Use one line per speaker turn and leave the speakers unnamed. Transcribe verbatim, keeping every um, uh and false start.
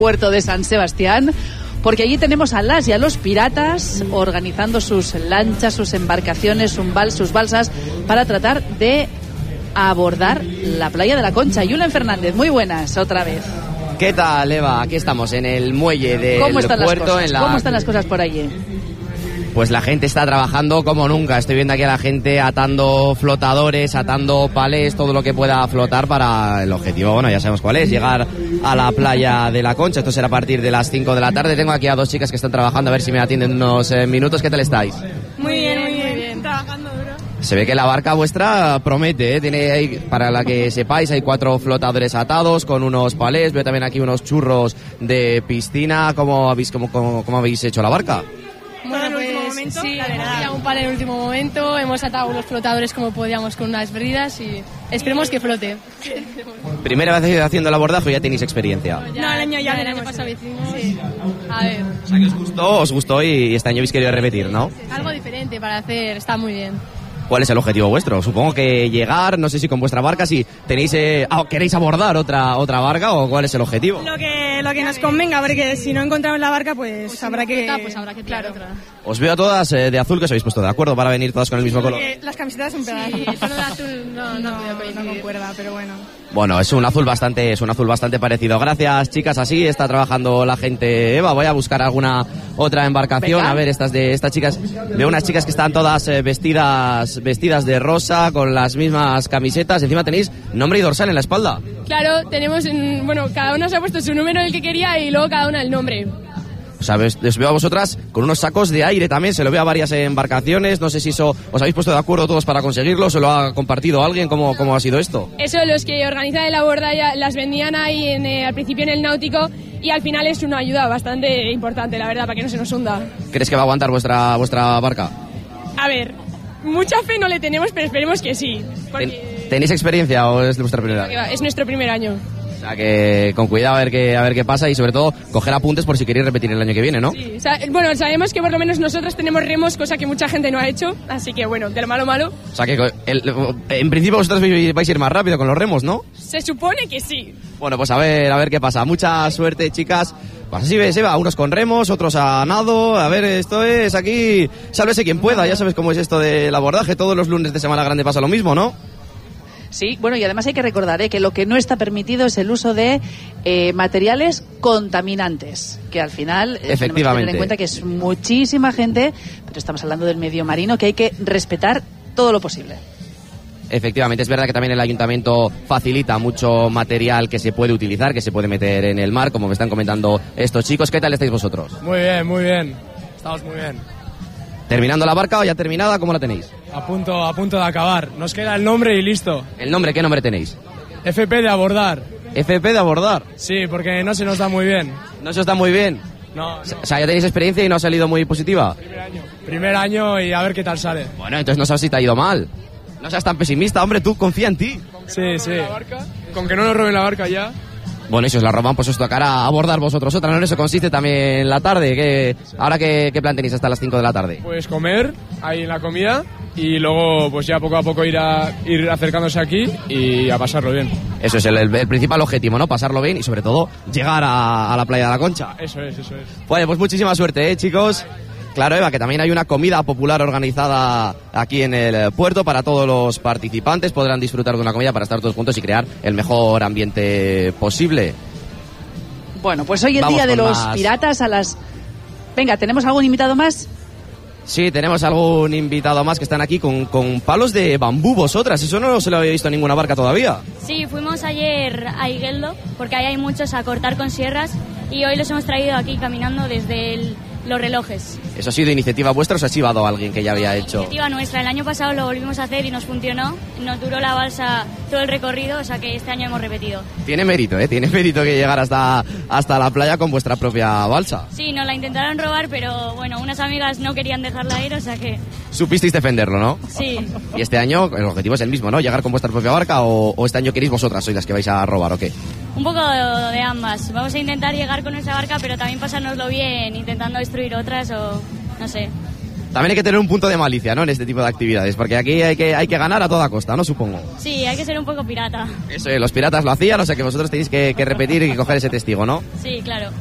Puerto de San Sebastián, porque allí tenemos a las y a los piratas organizando sus lanchas, sus embarcaciones, sus, bal, sus balsas para tratar de abordar la playa de la Concha. Yulen Fernández, muy buenas otra vez.
¿Qué tal, Eva? Aquí estamos en el muelle del
¿Cómo están
puerto.
Las cosas?
En la...
¿Cómo están las cosas por allí?
Pues la gente está trabajando como nunca. Estoy viendo aquí a la gente atando flotadores, atando palés, todo lo que pueda flotar para el objetivo. Bueno, ya sabemos cuál es, llegar a la playa de la Concha. Esto será a partir de las cinco de la tarde. Tengo aquí a dos chicas que están trabajando, a ver si me atienden unos eh, minutos. ¿Qué tal estáis?
Muy bien, muy bien, muy bien. Trabajando duro.
Se ve que la barca vuestra promete, ¿eh? Tiene ahí, para la que sepáis, hay cuatro flotadores atados con unos palés. Veo también aquí unos churros de piscina. ¿Cómo habéis, cómo, cómo, cómo habéis hecho la barca?
Bueno, en el último momento,
sí,
la verdad.
había un par en el último momento, hemos atado unos flotadores como podíamos con unas bridas y esperemos que flote.
¿Primera vez haciendo el abordaje o ya tenéis experiencia?
No, el año ya
el año
tenemos.
pasado hicimos.
Sí.
A ver,
O sea que os gustó, os gustó y este año habéis querido repetir, ¿no?
algo diferente para hacer, está muy bien.
¿Cuál es el objetivo vuestro? Supongo que llegar, no sé si con vuestra barca, si tenéis eh, ah, queréis abordar otra otra barca o cuál es el objetivo.
Lo que, lo que nos convenga, porque si no encontramos la barca, pues,
Pues
habrá
si
que...
no flota, pues habrá que tirar
claro.
otra.
Os veo a todas eh, de azul, que os habéis puesto de acuerdo para venir todas con el mismo color.
Porque las camisetas son pedazo.
Sí, solo de azul no, no,
No,
puedo
no
coincidir.
concuerda, pero bueno.
Bueno, es un azul bastante, es un azul bastante parecido. Gracias, chicas, así está trabajando la gente. Eva, voy a buscar alguna otra embarcación.
Venga.
A ver, estas de estas chicas. Veo unas chicas que están todas eh, vestidas vestidas de rosa, con las mismas camisetas. Encima tenéis nombre y dorsal en la espalda.
Claro, tenemos, en- bueno, cada uno se ha puesto su número el que quería y luego cada una el nombre.
O sea, ves- les veo a vosotras con unos sacos de aire también. Se lo veo a varias embarcaciones. No sé si eso os habéis puesto de acuerdo todos para conseguirlo. ¿Se lo ha compartido alguien? ¿Cómo, cómo ha sido esto?
Eso los que organizan el abordalla las vendían ahí en, eh, al principio en el náutico y al final es una ayuda bastante importante, la verdad, para que no se nos hunda.
¿Crees que va a aguantar vuestra vuestra barca?
A ver, mucha fe no le tenemos, pero esperemos que sí. Porque
¿Ten- ¿Tenéis experiencia o es vuestra primera vez?
es nuestro primer año.
O sea que con cuidado a ver qué a ver qué pasa y sobre todo coger apuntes por si queréis repetir el año que viene, ¿no?
Sí, o sea, bueno, sabemos que por lo menos nosotros tenemos remos, cosa que mucha gente no ha hecho, así que bueno, de lo malo malo,
O sea que el- en principio vosotros vais a ir más rápido con los remos, ¿no?
se supone que sí.
Bueno, pues a ver, a ver qué pasa. Mucha suerte, chicas. Pues así ves, Eva, unos con remos, otros a nado. A ver, esto es aquí, sálvese quien pueda. Ya sabes cómo es esto del abordaje. Todos los lunes de Semana Grande pasa lo mismo, ¿no?
Sí, bueno, y además hay que recordar ¿eh? que lo que no está permitido es el uso de eh, materiales contaminantes, que al final eh, tenemos que
Efectivamente.
tener en cuenta que es muchísima gente, pero estamos hablando del medio marino, que hay que respetar todo lo posible.
Efectivamente, es verdad que también el ayuntamiento facilita mucho material que se puede utilizar, que se puede meter en el mar, como me están comentando estos chicos. ¿Qué tal estáis vosotros?
Muy bien, muy bien. Estamos muy bien.
¿Terminando la barca o ya terminada? ¿Cómo la tenéis?
A punto, a punto de acabar. Nos queda el nombre y listo.
¿El nombre? ¿Qué nombre tenéis?
F P de abordar.
F P de abordar.
Sí, porque no se nos da muy bien.
No se os da muy bien.
No, no.
O sea, ya tenéis experiencia y no ha salido muy positiva.
Primer año. Primer año y a ver qué tal sale.
Bueno, entonces no sabes si te ha ido mal. No seas tan pesimista, hombre, tú confía en ti.
Sí, sí. Con que no nos roben la barca ya.
Bueno, y si os la roban, pues os tocará abordar vosotros otra, ¿no? En eso consiste también la tarde. ¿Qué, ahora qué, qué plan tenéis hasta las cinco de la tarde?
Pues comer ahí en la comida y luego pues ya poco a poco ir, a, ir acercándose aquí y a pasarlo bien.
Eso es el, el- el principal objetivo, ¿no? Pasarlo bien y sobre todo llegar a, a la playa de la Concha.
Eso es, eso es.
Vale, pues muchísima suerte, ¿eh, chicos? Claro, Eva, que también hay una comida popular organizada aquí en el puerto para todos los participantes. Podrán disfrutar de una comida para estar todos juntos y crear el mejor ambiente posible.
Bueno, pues hoy el
Vamos
día de
con
los
más.
piratas a las... Venga, ¿tenemos algún invitado más?
Sí, tenemos algún invitado más que están aquí con, con palos de bambú vosotras. Eso no se lo había visto en ninguna barca todavía.
Sí, fuimos ayer a Igueldo porque ahí hay muchos a cortar con sierras y hoy los hemos traído aquí caminando desde el- los relojes.
¿Eso ha sido iniciativa vuestra o se ha chivado a alguien que ya había hecho?
Iniciativa nuestra. El año pasado lo volvimos a hacer y nos funcionó. Nos duró la balsa todo el recorrido, o sea que este año hemos repetido.
Tiene mérito, ¿eh? Tiene mérito que llegar hasta, hasta la playa con vuestra propia balsa.
Sí, nos la intentaron robar, pero bueno, unas amigas no querían dejarla ir, o sea que
Supisteis defenderlo, ¿no?
sí.
Y este año el objetivo es el mismo, ¿no? Llegar con vuestra propia barca o, o este año queréis vosotras, sois las que vais a robar, ¿o qué?
Un poco de, de ambas. Vamos a intentar llegar con nuestra barca, pero también pasárnoslo bien, intentando destruir otras o no sé.
También hay que tener un punto de malicia, ¿no? En este tipo de actividades, porque aquí hay que, hay que ganar a toda costa, ¿no? Supongo.
Sí, hay que ser un poco pirata.
Eso, eh, los piratas lo hacían, o sea que vosotros tenéis que, que repetir y coger ese testigo, ¿no?
Sí, claro.